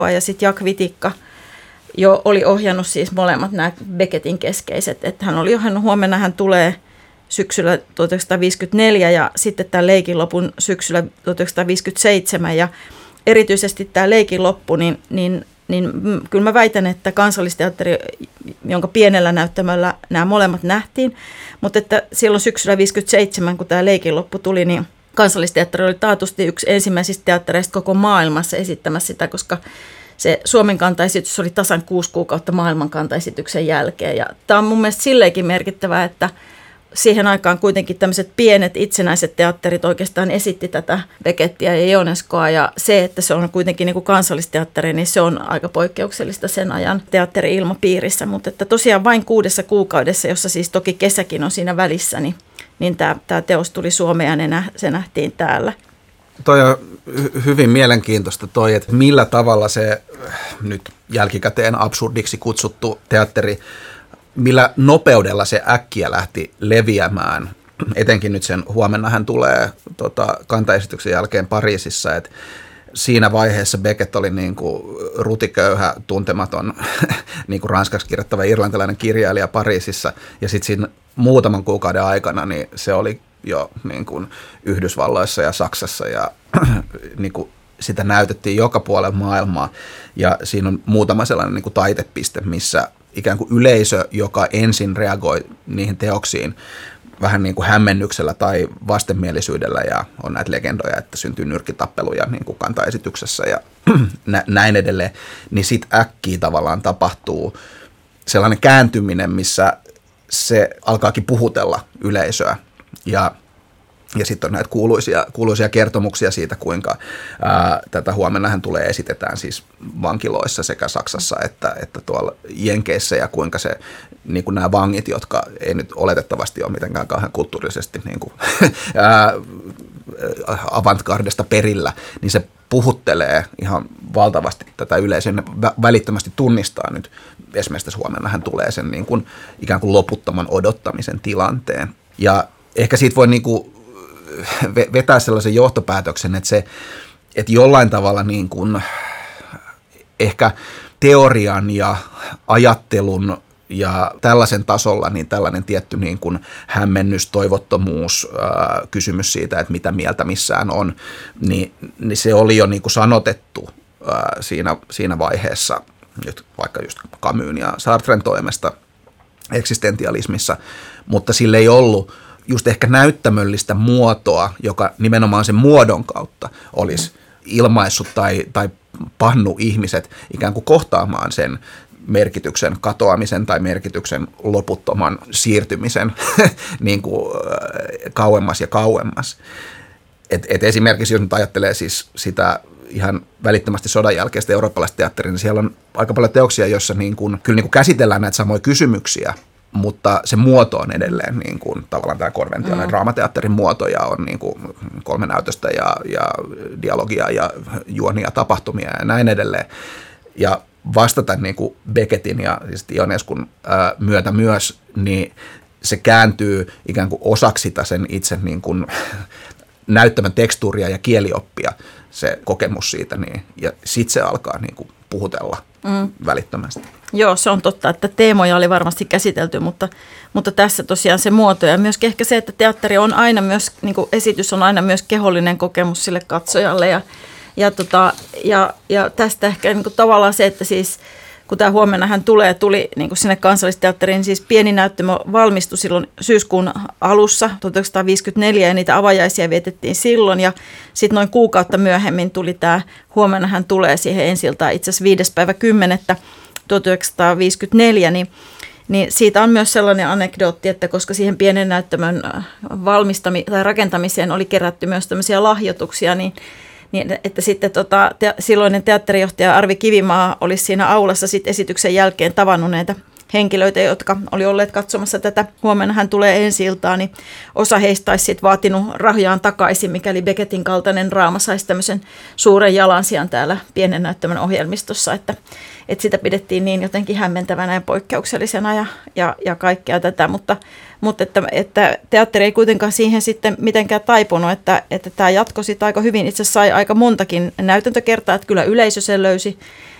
ja sitten Jack Vitikka jo oli ohjannut siis molemmat nämä Beckettin keskeiset. Että hän oli ohjannut Huomenna hän tulee syksyllä 1954 ja sitten tämä Leikin lopun syksyllä 1957. Ja erityisesti tämä Leikin loppu, niin kyllä mä väitän, että Kansallisteatteri, jonka pienellä näyttämällä nämä molemmat nähtiin, mutta että silloin syksyllä 1957, kun tämä Leikin loppu tuli, niin Kansallisteatteri oli taatusti yksi ensimmäisistä teattereista koko maailmassa esittämässä sitä, koska se Suomen kantaesitys oli tasan 6 kuukautta maailman kantaesityksen jälkeen. Ja tämä on mun mielestä silleenkin merkittävää, että siihen aikaan kuitenkin tämmöiset pienet itsenäiset teatterit oikeastaan esitti tätä Beckettiä ja Ionescoa. Ja se, että se on kuitenkin niin kuin kansallisteatteri, niin se on aika poikkeuksellista sen ajan teatteri-ilmapiirissä. Mutta että tosiaan vain 6 kuukaudessa, jossa siis toki kesäkin on siinä välissä, niin tämä teos tuli Suomeen ja se nähtiin täällä. Toi on hyvin mielenkiintoista toi, että millä tavalla se nyt jälkikäteen absurdiksi kutsuttu teatteri, millä nopeudella se äkkiä lähti leviämään. Etenkin nyt sen Huomenna hän tulee kantaesityksen jälkeen Pariisissa, että siinä vaiheessa Beckett oli niin kuin rutiköyhä, tuntematon, niin kuin ranskaksi kirjoittava irlantilainen kirjailija Pariisissa, ja sitten siinä muutaman kuukauden aikana niin se oli jo niin kuin Yhdysvalloissa ja Saksassa, ja niin kuin sitä näytettiin joka puolella maailmaa, ja siinä on muutama sellainen niin kuin taitepiste, missä ikään kuin yleisö, joka ensin reagoi niihin teoksiin vähän niin kuin hämmennyksellä tai vastenmielisyydellä, ja on näitä legendoja, että syntyy nyrkkitappeluja niin kuin kantaesityksessä ja näin edelleen, niin sitten äkkiä tavallaan tapahtuu sellainen kääntyminen, missä se alkaakin puhutella yleisöä, ja sitten on näitä kuuluisia kertomuksia siitä, kuinka tätä Huomenna hän tulee esitetään siis vankiloissa sekä Saksassa että tuolla Jenkeissä, ja kuinka se, niin kuin nämä vangit, jotka ei nyt oletettavasti ole mitenkään kauhean kulttuurisesti niin kuin, avantgardesta perillä, niin se puhuttelee ihan valtavasti tätä yleisöä. Välittömästi tunnistaa nyt esimerkiksi tässä Huomenna hän tulee sen niin kuin, ikään kuin loputtoman odottamisen tilanteen. Ja ehkä siitä voi niin kuin vetää sellaisen johtopäätöksen, että jollain tavalla niin kuin ehkä teorian ja ajattelun ja tällaisen tasolla niin tällainen tietty niin kuin hämmennys, toivottomuus, kysymys siitä, että mitä mieltä missään on, niin se oli jo niin kuin sanotettu siinä vaiheessa, nyt vaikka just Camusin ja Sartren toimesta eksistentialismissa, mutta sillä ei ollut just ehkä näyttämöllistä muotoa, joka nimenomaan sen muodon kautta olisi ilmaissut tai pannut ihmiset ikään kuin kohtaamaan sen merkityksen katoamisen tai merkityksen loputtoman siirtymisen niin kuin kauemmas ja kauemmas. Et esimerkiksi jos nyt ajattelee siis sitä ihan välittömästi sodan jälkeistä eurooppalaista teatteria, niin siellä on aika paljon teoksia, joissa niin kuin, kyllä niin kuin käsitellään näitä samoja kysymyksiä, mutta se muoto on edelleen niin kuin, tavallaan tämä konventioinen draamateatterin muoto, ja on niin kuin 3 näytöstä ja dialogia ja juonia tapahtumia ja näin edelleen. Ja vastata niin kuin Beckettin ja siis Ionescun myötä myös, niin se kääntyy ikään kuin osaksi sitä sen itse niin kuin näyttämän tekstuuria ja kielioppia, se kokemus siitä, niin, ja sitten se alkaa niin kuin puhutella välittömästi. Joo, se on totta, että teemoja oli varmasti käsitelty, mutta tässä tosiaan se muoto ja myöskin ehkä se, että teatteri on aina myös, niin kuin esitys on aina myös kehollinen kokemus sille katsojalle ja tästä ehkä niin kuin tavallaan se, että siis kun tämä Huomenna hän tuli niin kuin sinne Kansallisteatteriin, niin siis pieni näyttämö valmistui silloin syyskuun alussa 1954 ja niitä avajaisia vietettiin silloin ja sitten noin kuukautta myöhemmin tuli tämä Huomenna hän tulee siihen ensiltaan itse asiassa 5.10.1954, niin siitä on myös sellainen anekdootti, että koska siihen pienen näyttämön rakentamiseen oli kerätty myös tämmöisiä lahjoituksia, niin että sitten silloinen teatterijohtaja Arvi Kivimaa olisi siinä aulassa sit esityksen jälkeen tavannut näitä henkilöitä, jotka oli olleet katsomassa tätä Huomenna hän tulee ensi-iltaa, niin osa heistä olisi sitten vaatinut rahojaan takaisin, mikäli Beckettin kaltainen draama saisi tämmöisen suuren jalansijan täällä pienen näyttämön ohjelmistossa, että sitä pidettiin niin jotenkin hämmentävänä ja poikkeuksellisena ja kaikkea tätä, mutta että teatteri ei kuitenkaan siihen sitten mitenkään taipunut, että tämä jatkoi sitten aika hyvin. Itse asiassa sai aika montakin näytäntökertaa, että kyllä yleisö sen löysi